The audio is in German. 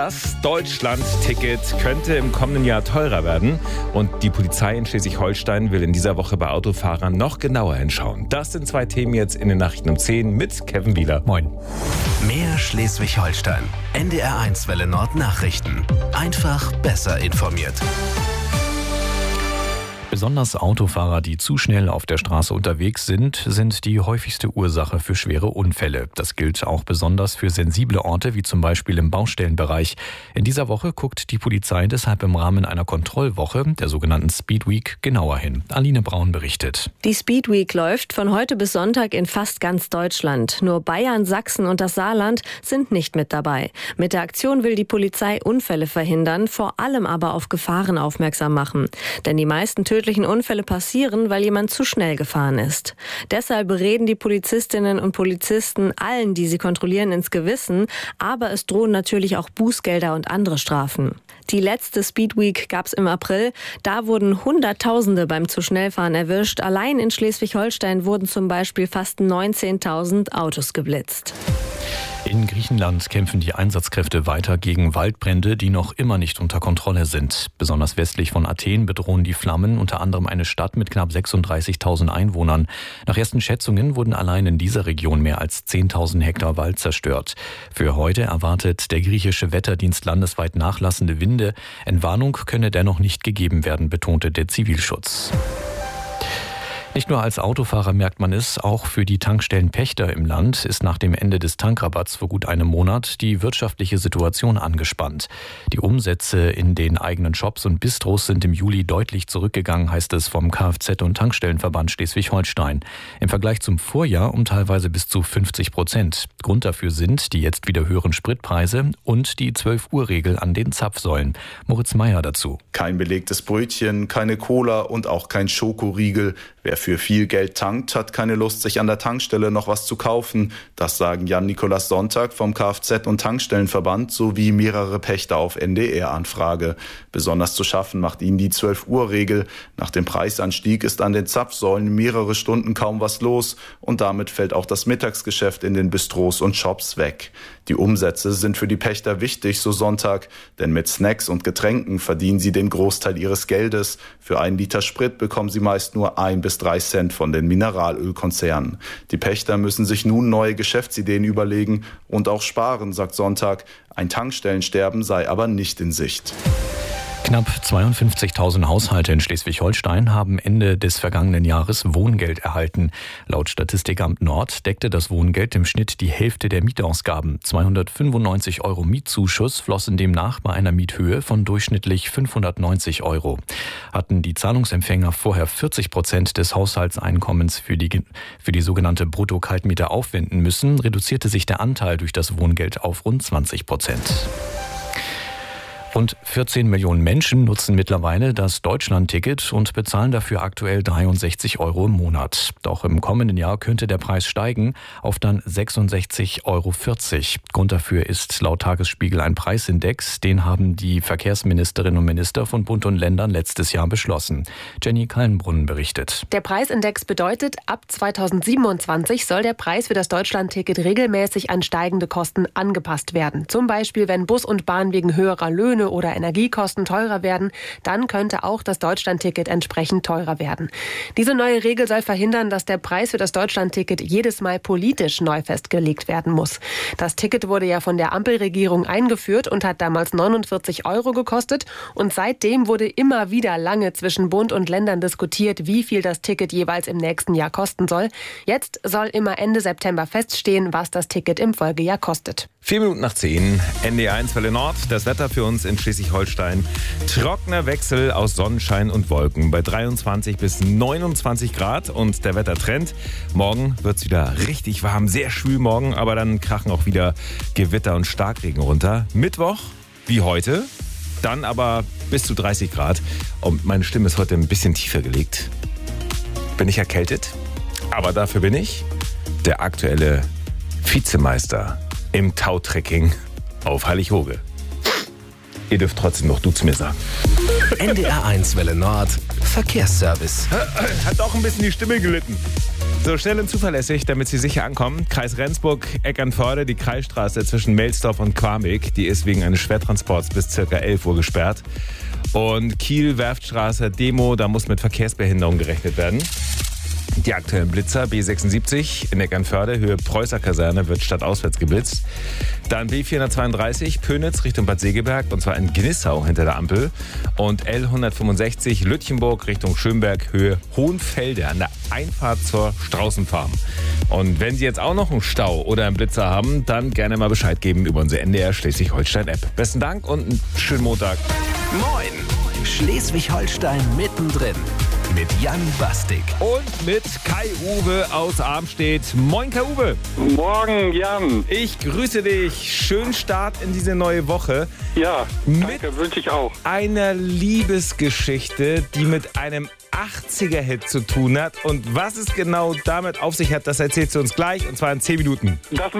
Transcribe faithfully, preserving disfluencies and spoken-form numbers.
Das Deutschland-Ticket könnte im kommenden Jahr teurer werden. Und die Polizei in Schleswig-Holstein will in dieser Woche bei Autofahrern noch genauer hinschauen. Das sind zwei Themen jetzt in den Nachrichten um zehn mit Kevin Wieler. Moin. Mehr Schleswig-Holstein. N D R eins Welle Nord Nachrichten. Einfach besser informiert. Besonders Autofahrer, die zu schnell auf der Straße unterwegs sind, sind die häufigste Ursache für schwere Unfälle. Das gilt auch besonders für sensible Orte, wie zum Beispiel im Baustellenbereich. In dieser Woche guckt die Polizei deshalb im Rahmen einer Kontrollwoche, der sogenannten Speed Week, genauer hin. Aline Braun berichtet. Die Speed Week läuft von heute bis Sonntag in fast ganz Deutschland. Nur Bayern, Sachsen und das Saarland sind nicht mit dabei. Mit der Aktion will die Polizei Unfälle verhindern, vor allem aber auf Gefahren aufmerksam machen. Denn die meisten tödlichen Unfälle passieren, weil jemand zu schnell gefahren ist. Deshalb reden die Polizistinnen und Polizisten allen, die sie kontrollieren, ins Gewissen. Aber es drohen natürlich auch Bußgelder und andere Strafen. Die letzte Speed Week gab es im April. Da wurden Hunderttausende beim zu schnell fahren erwischt. Allein in Schleswig-Holstein wurden zum Beispiel fast neunzehntausend Autos geblitzt. In Griechenland kämpfen die Einsatzkräfte weiter gegen Waldbrände, die noch immer nicht unter Kontrolle sind. Besonders westlich von Athen bedrohen die Flammen unter anderem eine Stadt mit knapp sechsunddreißigtausend Einwohnern. Nach ersten Schätzungen wurden allein in dieser Region mehr als zehntausend Hektar Wald zerstört. Für heute erwartet der griechische Wetterdienst landesweit nachlassende Winde. Entwarnung könne dennoch nicht gegeben werden, betonte der Zivilschutz. Nicht nur als Autofahrer merkt man es, auch für die Tankstellenpächter im Land ist nach dem Ende des Tankrabatts vor gut einem Monat die wirtschaftliche Situation angespannt. Die Umsätze in den eigenen Shops und Bistros sind im Juli deutlich zurückgegangen, heißt es vom Kfz- und Tankstellenverband Schleswig-Holstein. Im Vergleich zum Vorjahr um teilweise bis zu fünfzig Prozent. Grund dafür sind die jetzt wieder höheren Spritpreise und die zwölf-Uhr-Regel an den Zapfsäulen. Moritz Meyer dazu. Kein belegtes Brötchen, keine Cola und auch kein Schokoriegel. Wer für viel Geld tankt, hat keine Lust, sich an der Tankstelle noch was zu kaufen. Das sagen Jan-Nikolaus Sonntag vom Kfz- und Tankstellenverband sowie mehrere Pächter auf N D R-Anfrage. Besonders zu schaffen macht ihnen die zwölf-Uhr-Regel. Nach dem Preisanstieg ist an den Zapfsäulen mehrere Stunden kaum was los und damit fällt auch das Mittagsgeschäft in den Bistros und Shops weg. Die Umsätze sind für die Pächter wichtig, so Sonntag, denn mit Snacks und Getränken verdienen sie den Großteil ihres Geldes. Für einen Liter Sprit bekommen sie meist nur ein bis drei Cent von den Mineralölkonzernen. Die Pächter müssen sich nun neue Geschäftsideen überlegen und auch sparen, sagt Sonntag. Ein Tankstellensterben sei aber nicht in Sicht. Knapp zweiundfünfzigtausend Haushalte in Schleswig-Holstein haben Ende des vergangenen Jahres Wohngeld erhalten. Laut Statistikamt Nord deckte das Wohngeld im Schnitt die Hälfte der Mietausgaben. zweihundertfünfundneunzig Euro Mietzuschuss flossen demnach bei einer Miethöhe von durchschnittlich fünfhundertneunzig Euro. Hatten die Zahlungsempfänger vorher vierzig Prozent des Haushaltseinkommens für die, für die sogenannte Brutto-Kaltmiete aufwenden müssen, reduzierte sich der Anteil durch das Wohngeld auf rund zwanzig Prozent. Rund vierzehn Millionen Menschen nutzen mittlerweile das Deutschland-Ticket und bezahlen dafür aktuell dreiundsechzig Euro im Monat. Doch im kommenden Jahr könnte der Preis steigen auf dann sechsundsechzig Euro vierzig. Grund dafür ist laut Tagesspiegel ein Preisindex. Den haben die Verkehrsministerinnen und Minister von Bund und Ländern letztes Jahr beschlossen. Jenny Kallenbrunn berichtet. Der Preisindex bedeutet, ab zweitausendsiebenundzwanzig soll der Preis für das Deutschland-Ticket regelmäßig an steigende Kosten angepasst werden. Zum Beispiel, wenn Bus und Bahn wegen höherer Löhne oder Energiekosten teurer werden, dann könnte auch das Deutschland-Ticket entsprechend teurer werden. Diese neue Regel soll verhindern, dass der Preis für das Deutschland-Ticket jedes Mal politisch neu festgelegt werden muss. Das Ticket wurde ja von der Ampelregierung eingeführt und hat damals neunundvierzig Euro gekostet und seitdem wurde immer wieder lange zwischen Bund und Ländern diskutiert, wie viel das Ticket jeweils im nächsten Jahr kosten soll. Jetzt soll immer Ende September feststehen, was das Ticket im Folgejahr kostet. Vier Minuten nach zehn, N D R eins Welle Nord, das Wetter für uns in Schleswig-Holstein. Trockener Wechsel aus Sonnenschein und Wolken bei dreiundzwanzig bis neunundzwanzig Grad und der Wettertrend. Morgen wird es wieder richtig warm, sehr schwül morgen, aber dann krachen auch wieder Gewitter und Starkregen runter. Mittwoch, wie heute, dann aber bis zu dreißig Grad und meine Stimme ist heute ein bisschen tiefer gelegt. Bin ich erkältet, aber dafür bin ich der aktuelle Vizemeister im Tautrekking auf Hallig-Hoge. Ihr dürft trotzdem noch du zu mir sagen. N D R eins Welle Nord Verkehrsservice. Hat auch ein bisschen die Stimme gelitten. So schnell und zuverlässig, damit Sie sicher ankommen. Kreis Rendsburg, Eckernförde, die Kreisstraße zwischen Melsdorf und Quarmig, die ist wegen eines Schwertransports bis ca. elf Uhr gesperrt. Und Kiel, Werftstraße, Demo, da muss mit Verkehrsbehinderung gerechnet werden. Die aktuellen Blitzer, B sechsundsiebzig in Eckernförde, Höhe Preußer Kaserne, wird stadtauswärts geblitzt. Dann B vierhundertzweiunddreißig, Pönitz Richtung Bad Segeberg, und zwar in Gnissau hinter der Ampel. Und L hundertfünfundsechzig, Lütchenburg Richtung Schönberg, Höhe Hohenfelde an der Einfahrt zur Straußenfarm. Und wenn Sie jetzt auch noch einen Stau oder einen Blitzer haben, dann gerne mal Bescheid geben über unsere N D R Schleswig-Holstein-App. Besten Dank und einen schönen Montag. Moin! Schleswig-Holstein mittendrin. Mit Jan Bastik. Und mit Kai-Uwe aus Armstedt. Moin, Kai-Uwe. Morgen, Jan. Ich grüße dich. Schönen Start in diese neue Woche. Ja, mit danke, wünsche ich auch. Einer Liebesgeschichte, die mit einem achtziger-Hit zu tun hat. Und was es genau damit auf sich hat, das erzählst du uns gleich, und zwar in zehn Minuten. Das